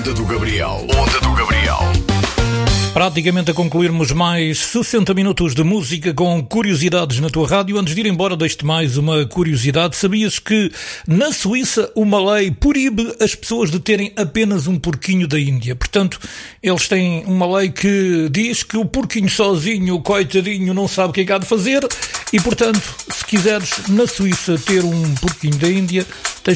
Onda do Gabriel. Onda do Gabriel. Praticamente a concluirmos mais 60 minutos de música com curiosidades na tua rádio. Antes de ir embora, deixo-te mais uma curiosidade. Sabias que na Suíça uma lei proíbe as pessoas de terem apenas um porquinho da Índia? Portanto, eles têm uma lei que diz que o porquinho sozinho, coitadinho, não sabe o que é que há de fazer. E, portanto, se quiseres na Suíça ter um porquinho da Índia, tens